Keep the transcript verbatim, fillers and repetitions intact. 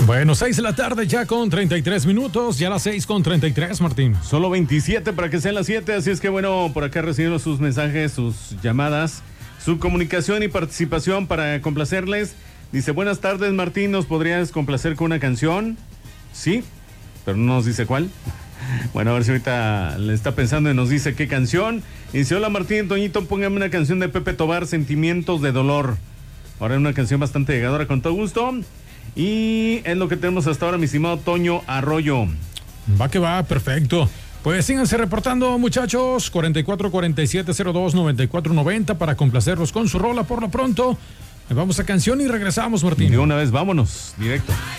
Bueno, seis de la tarde ya con treinta y tres minutos, ya las seis con treinta y tres, Martín. Solo veintisiete para que sean las siete, así es que bueno, por acá recibimos sus mensajes, sus llamadas, su comunicación y participación para complacerles. Dice, buenas tardes Martín, ¿nos podrías complacer con una canción? Sí, pero no nos dice cuál. Bueno, a ver si ahorita le está pensando y nos dice qué canción. Y dice, hola Martín, Toñito, póngame una canción de Pepe Tobar, Sentimientos de Dolor. Ahora una canción bastante llegadora, con todo gusto. Y es lo que tenemos hasta ahora, mi estimado Toño Arroyo. Va que va, perfecto. Pues síganse reportando, muchachos. cuarenta y cuatro cuarenta y siete cero dos noventa y cuatro noventa para complacerlos con su rola. Por lo pronto, vamos a canción y regresamos, Martín. De una vez, vámonos, directo.